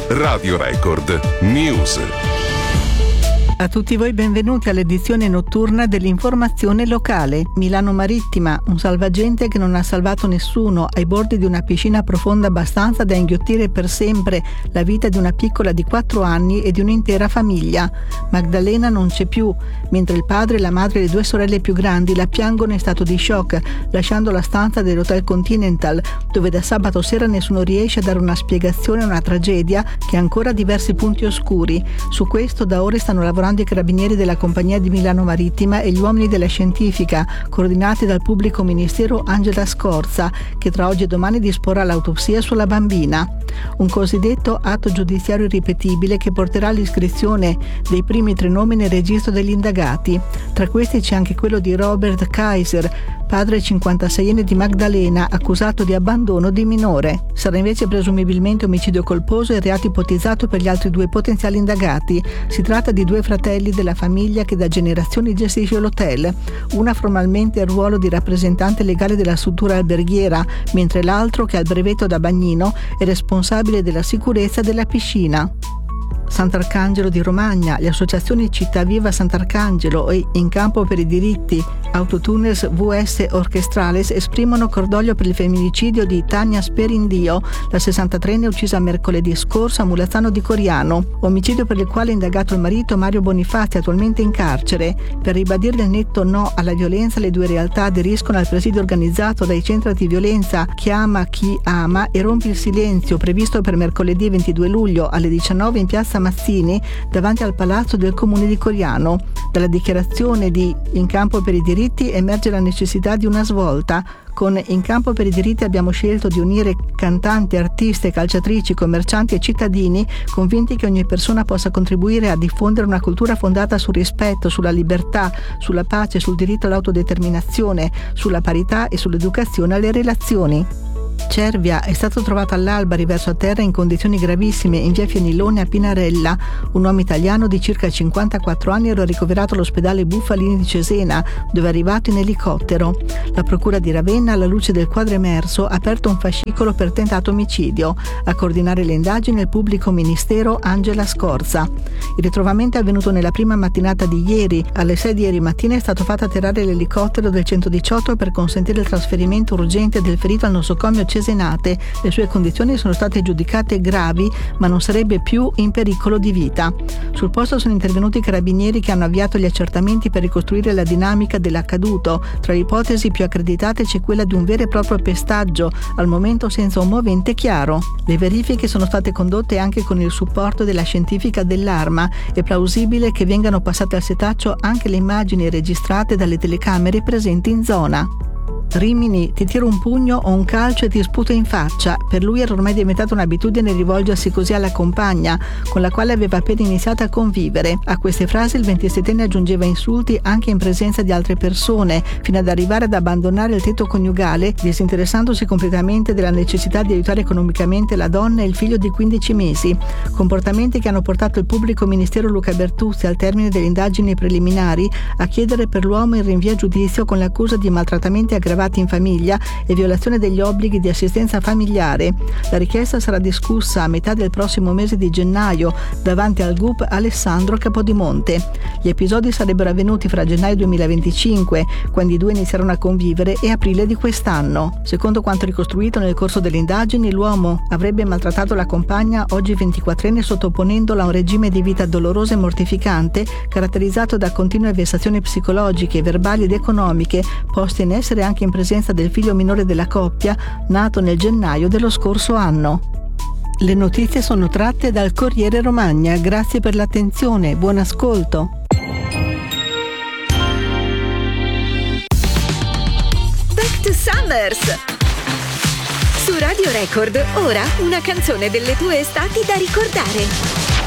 Radio Record News. A tutti voi benvenuti all'edizione notturna dell'informazione locale. Milano Marittima, un salvagente che non ha salvato nessuno ai bordi di una piscina profonda abbastanza da inghiottire per sempre la vita di una piccola di 4 anni e di un'intera famiglia. Magdalena non c'è più, mentre il padre, la madre e le 2 sorelle più grandi la piangono in stato di shock, lasciando la stanza dell'Hotel Continental, dove da sabato sera nessuno riesce a dare una spiegazione a una tragedia che ha ancora diversi punti oscuri. Su questo da ore stanno lavorando i carabinieri della compagnia di Milano Marittima e gli uomini della scientifica, coordinati dal pubblico ministero Angela Scorza, che tra oggi e domani disporrà l'autopsia sulla bambina. Un cosiddetto atto giudiziario irripetibile che porterà all'iscrizione dei primi 3 nomi nel registro degli indagati. Tra questi c'è anche quello di Robert Kaiser, padre 56enne di Magdalena, accusato di abbandono di minore. Sarà invece presumibilmente omicidio colposo e il reato ipotizzato per gli altri 2 potenziali indagati. Si tratta di 2 fratelli della famiglia che da generazioni gestisce l'hotel. Una formalmente ha il ruolo di rappresentante legale della struttura alberghiera, mentre l'altro, che ha il brevetto da bagnino, è responsabile della sicurezza della piscina. Sant'Arcangelo di Romagna, le associazioni Città Viva Sant'Arcangelo e In Campo per i Diritti Autotuners VS Orchestrales esprimono cordoglio per il femminicidio di Tania Sperindio, la 63enne uccisa mercoledì scorso a Mulazzano di Coriano, omicidio per il quale è indagato il marito Mario Bonifazzi, attualmente in carcere. Per ribadire il netto no alla violenza, le 2 realtà aderiscono al presidio organizzato dai centri antiviolenza Chiama chi ama e Rompi il silenzio, previsto per mercoledì 22 luglio alle 19 in piazza Mazzini davanti al palazzo del comune di Coriano. Dalla dichiarazione di In Campo per i Diritti emerge la necessità di una svolta. Con In Campo per i Diritti abbiamo scelto di unire cantanti, artiste, calciatrici, commercianti e cittadini, convinti che ogni persona possa contribuire a diffondere una cultura fondata sul rispetto, sulla libertà, sulla pace, sul diritto all'autodeterminazione, sulla parità e sull'educazione alle relazioni. Cervia è stato trovato all'alba riverso a terra in condizioni gravissime in via Fienilone a Pinarella. Un uomo italiano di circa 54 anni era ricoverato all'ospedale Buffalini di Cesena, dove è arrivato in elicottero. La procura di Ravenna, alla luce del quadro emerso, ha aperto un fascicolo per tentato omicidio. A coordinare le indagini il pubblico ministero Angela Scorza. Il ritrovamento è avvenuto nella prima mattinata di ieri. Alle 6 di ieri mattina è stato fatto atterrare l'elicottero del 118 per consentire il trasferimento urgente del ferito al nosocomio Cesenate. Le sue condizioni sono state giudicate gravi, ma non sarebbe più in pericolo di vita. Sul posto sono intervenuti i carabinieri che hanno avviato gli accertamenti per ricostruire la dinamica dell'accaduto. Tra le ipotesi più accreditate c'è quella di un vero e proprio pestaggio, al momento senza un movente chiaro. Le verifiche sono state condotte anche con il supporto della scientifica dell'Arma. È plausibile che vengano passate al setaccio anche le immagini registrate dalle telecamere presenti in zona. Rimini, ti tiro un pugno o un calcio e ti sputo in faccia. Per lui era ormai diventata un'abitudine rivolgersi così alla compagna, con la quale aveva appena iniziato a convivere. A queste frasi il 27enne aggiungeva insulti anche in presenza di altre persone, fino ad arrivare ad abbandonare il tetto coniugale, disinteressandosi completamente della necessità di aiutare economicamente la donna e il figlio di 15 mesi. Comportamenti che hanno portato il pubblico ministero Luca Bertuzzi, al termine delle indagini preliminari, a chiedere per l'uomo il rinvio a giudizio con l'accusa di maltrattamenti aggravati in famiglia e violazione degli obblighi di assistenza familiare. La richiesta sarà discussa a metà del prossimo mese di gennaio davanti al GUP Alessandro Capodimonte. Gli episodi sarebbero avvenuti fra gennaio 2025, quando i 2 iniziarono a convivere, e aprile di quest'anno. Secondo quanto ricostruito nel corso delle indagini, l'uomo avrebbe maltrattato la compagna, oggi 24enne, sottoponendola a un regime di vita doloroso e mortificante, caratterizzato da continue vessazioni psicologiche, verbali ed economiche, poste in essere anche in presenza del figlio minore della coppia, nato nel gennaio dello scorso anno. Le notizie sono tratte dal Corriere Romagna. Grazie per l'attenzione, buon ascolto. Back to Summers! Su Radio Record, ora una canzone delle tue estati da ricordare.